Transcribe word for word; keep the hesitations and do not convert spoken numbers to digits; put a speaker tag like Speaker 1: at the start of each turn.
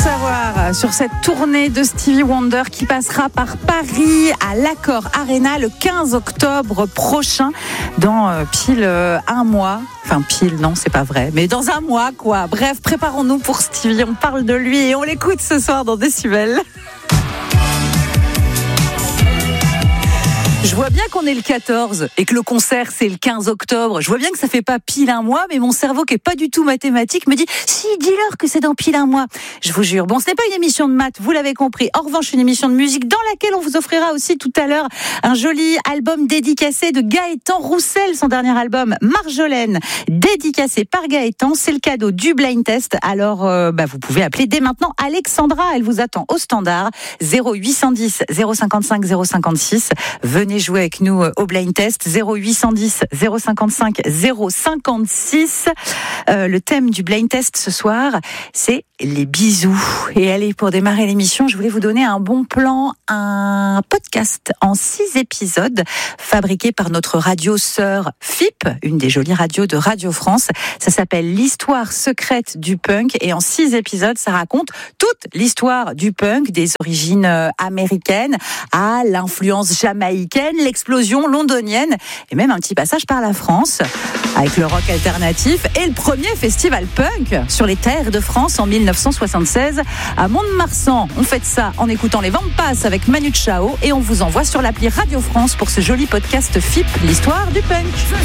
Speaker 1: savoir sur cette tournée de Stevie Wonder qui passera par Paris à l'Accor Arena le quinze octobre prochain, dans euh, pile euh, un mois. Enfin pile, non, c'est pas vrai, mais dans un mois quoi. Bref, préparons-nous pour Stevie, on parle de lui et on l'écoute ce soir dans Décibel. Je vois bien qu'on est le quatorze et que le concert c'est le quinze octobre. Je vois bien que ça fait pas pile un mois, mais mon cerveau qui est pas du tout mathématique me dit si, dis-leur que c'est dans pile un mois. Je vous jure. Bon, ce n'est pas une émission de maths, vous l'avez compris. En revanche, une émission de musique dans laquelle on vous offrira aussi tout à l'heure un joli album dédicacé de Gaëtan Roussel, son dernier album Marjolaine, dédicacé par Gaëtan. C'est le cadeau du blind test. Alors, euh, bah, vous pouvez appeler dès maintenant Alexandra. Elle vous attend au standard zéro huit cent dix zéro cinquante-cinq zéro cinquante-six. Venez jouer avec nous au blind test zéro huit cent dix zéro cinquante-cinq zéro cinquante-six. Euh, le thème du blind test ce soir, c'est les bisous. Et allez, pour démarrer l'émission, je voulais vous donner un bon plan, un podcast en six épisodes fabriqué par notre radio sœur F I P, une des jolies radios de Radio France. Ça s'appelle l'histoire secrète du punk et en six épisodes, ça raconte toute l'histoire du punk, des origines américaines à l'influence jamaïcaine, l'explosion londonienne et même un petit passage par la France avec le rock alternatif et le premier festival punk sur les terres de France en mille neuf cent soixante-seize à Mont-de-Marsan. On fait ça en écoutant les Vampas avec Manu Chao et on vous envoie sur l'appli Radio France pour ce joli podcast F I P, l'histoire du punk.